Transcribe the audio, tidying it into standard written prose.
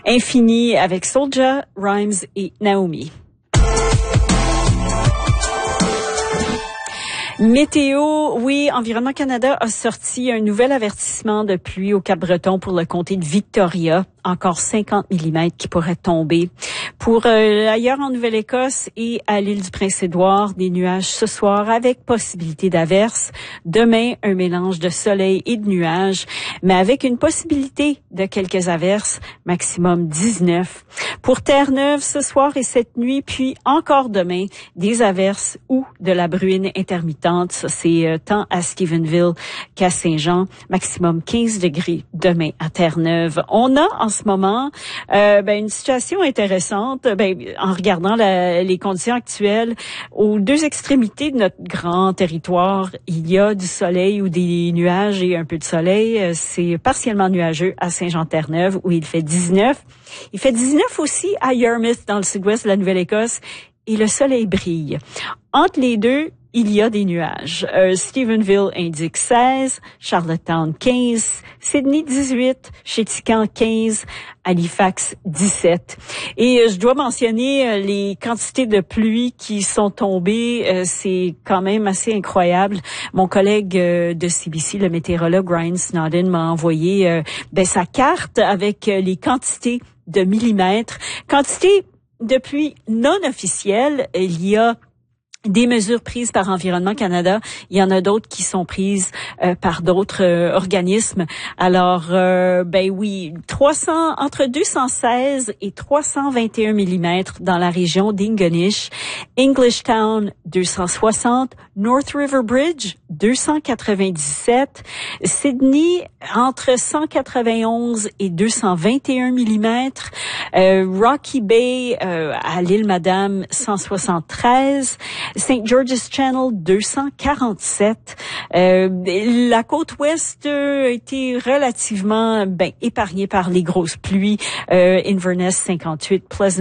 Infini avec Soulja, Rhymes et Naomi. Météo, oui, Environnement Canada a sorti un nouvel avertissement de pluie au Cap-Breton pour le comté de Victoria. Encore 50 mm qui pourraient tomber. Pour ailleurs en Nouvelle-Écosse et à l'île du Prince-Édouard, des nuages ce soir avec possibilité d'averses. Demain, un mélange de soleil et de nuages, mais avec une possibilité de quelques averses, maximum 19. Pour Terre-Neuve, ce soir et cette nuit, puis encore demain, des averses ou de la bruine intermittente. Ça, c'est tant à Stephenville qu'à Saint-Jean. Maximum 15 degrés demain à Terre-Neuve. On a en ce moment une situation intéressante en regardant les conditions actuelles. Aux deux extrémités de notre grand territoire, il y a du soleil ou des nuages et un peu de soleil. C'est partiellement nuageux à Saint-Jean-Terre-Neuve où il fait 19. Il fait 19 aussi à Yarmouth dans le sud-ouest de la Nouvelle-Écosse et le soleil brille. Entre les deux, il y a des nuages. Stephenville indique 16, Charlottetown 15, Sydney 18, Chéticamp 15, Halifax 17. Et je dois mentionner les quantités de pluie qui sont tombées. C'est quand même assez incroyable. Mon collègue de CBC, le météorologue Ryan Snowden, m'a envoyé sa carte avec les quantités de millimètres. Quantité de pluie non officielle, il y a des mesures prises par Environnement Canada. Il y en a d'autres qui sont prises par d'autres organismes. Alors, entre 216 et 321 millimètres dans la région d'Ingonish, Englishtown 260, North River Bridge 297, Sydney entre 191 et 221 millimètres, Rocky Bay à l'île Madame 173, St. George's Channel 247. La côte ouest a été relativement épargnée par les grosses pluies. Inverness 58, Pleasant